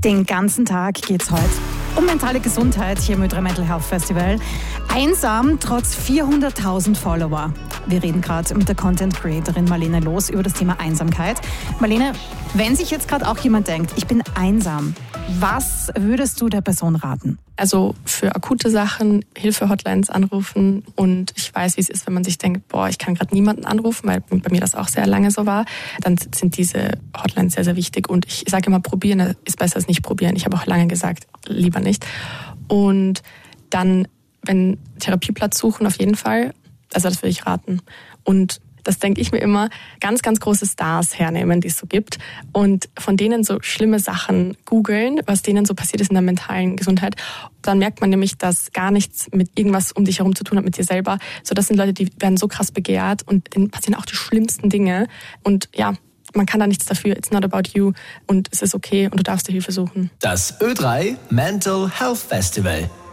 Den ganzen Tag geht's heute um mentale Gesundheit hier im Ö3 Mental Health Festival. Einsam trotz 400.000 Follower. Wir reden gerade mit der Content Creatorin Marlene Loos über das Thema Einsamkeit. Marlene, wenn sich jetzt gerade auch jemand denkt, ich bin einsam, was würdest du der Person raten? Also für akute Sachen Hilfe-Hotlines anrufen, und ich weiß, wie es ist, wenn man sich denkt, ich kann gerade niemanden anrufen, weil bei mir das auch sehr lange so war, dann sind diese Hotlines sehr, sehr wichtig, und ich sage immer, probieren ist besser als nicht probieren. Ich habe auch lange gesagt, lieber nicht. Und dann, wenn Therapieplatz suchen, auf jeden Fall, also das würde ich raten. Und das denke ich mir immer, ganz, ganz große Stars hernehmen, die es so gibt, und von denen so schlimme Sachen googeln, was denen so passiert ist in der mentalen Gesundheit. Dann merkt man nämlich, dass gar nichts mit irgendwas um dich herum zu tun hat mit dir selber. So, das sind Leute, die werden so krass begehrt, und denen passieren auch die schlimmsten Dinge. Und ja, man kann da nichts dafür. It's not about you, und es ist okay, und du darfst dir Hilfe suchen. Das Ö3 Mental Health Festival.